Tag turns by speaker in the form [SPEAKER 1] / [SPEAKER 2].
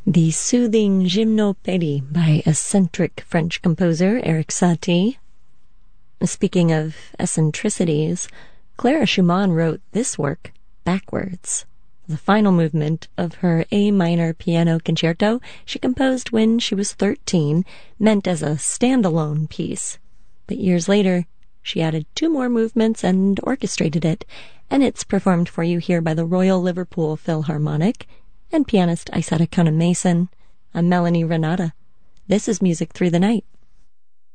[SPEAKER 1] The soothing Gymnopédie by eccentric French composer Erik Satie. Speaking of eccentricities, Clara Schumann wrote this work backwards. The final movement of her A minor piano concerto she composed when she was 13, meant as a standalone piece. But years later, she added 2 more movements and orchestrated it, and it's performed for you here by the Royal Liverpool Philharmonic and pianist Isetta Conan Mason. I'm Melanie Renata. This is Music Through the Night.